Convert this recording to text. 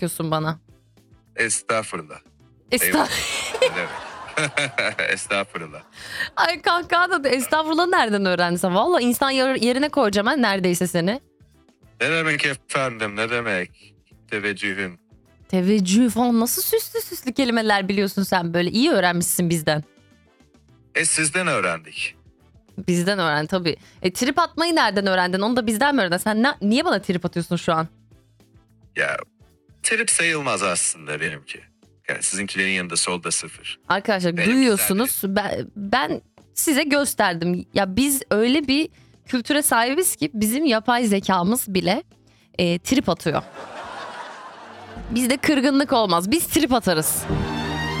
gözüküyorsun bana. Estağfurullah. Estağ Ne demek? Estağfurullah. Ay kahkaha da estağfurullah nereden öğrendin sen? Valla insan yerine koyacağım ben neredeyse seni. Ne demek efendim, ne demek? Teveccühün. Teveccüh falan nasıl süslü süslü kelimeler biliyorsun sen böyle. İyi öğrenmişsin bizden. Sizden öğrendik. Bizden öğren tabii. Trip atmayı nereden öğrendin? Onu da bizden mi öğrendin? Sen niye bana trip atıyorsun şu an? Ya trip sayılmaz aslında benimki. Yani sizinkilerin yanında solda 0. Arkadaşlar Benim duyuyorsunuz. Ben size gösterdim. Ya biz öyle bir kültüre sahibiz ki bizim yapay zekamız bile trip atıyor. Bizde kırgınlık olmaz. Biz trip atarız.